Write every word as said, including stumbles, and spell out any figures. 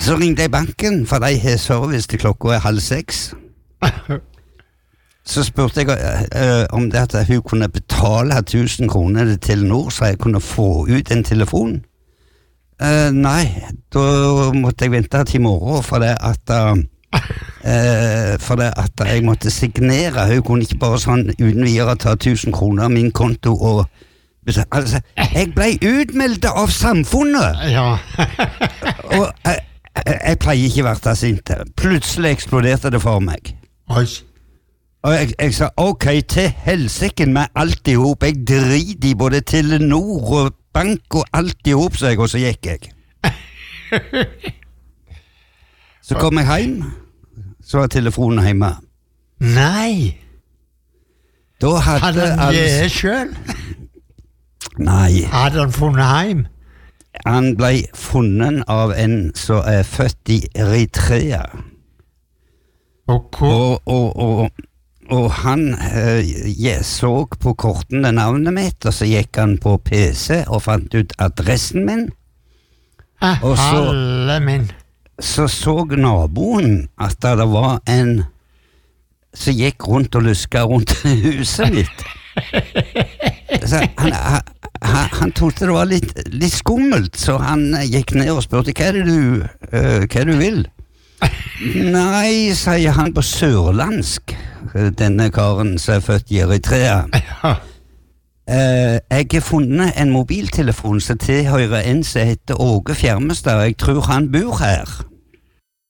Så ringte jeg banken, for de har service til klokka er halv seks. Så spurte jeg uh, om det at hun kunne betale tusen kroner til Telenor, så jeg kunne få ut en telefon. Uh, nei, da måtte jeg vente til i morgen, for det at, uh, uh, for det at jeg måtte signere. Hun kunne ikke bare sånn uten videre ta tusen kroner av min konto og altså, jeg ble utmeldt av samfunnet. Ja. Og jeg, jeg, jeg pleier ikke å være sint. Plutselig eksploderte det for meg. Oi. Og jeg, jeg sa, ok, til helsikken med alt i hop. Jeg drit i både Telenor og bank og alt i hop, så jeg, og så gikk jeg. Så kom jeg hjem, så var telefonen hjemme. Nei. Da hadde, hadde han altså, det selv? Nei. Hadde han funnet hjem? Han ble funnet av en som er født i Eritrea. Og hvor? Og, og, og Og han eh, jeg så på kortene navnet mitt, og så gikk han på P C og fant ut adressen min. Ah, og så, alle min. Så så naboen at det var en som gikk rundt og luska rundt huset mitt. Så han, han, han trodde det var litt, litt skummelt, så han gikk ned og spurte hva er det du, uh, hva du vil. Nei, sier han på sørlandsk, denne karen som er født i Eritrea. Ja. Eh, jeg har funnet en mobiltelefon som tilhører en som heter Åge Fjermestad, og jeg tror han bor her.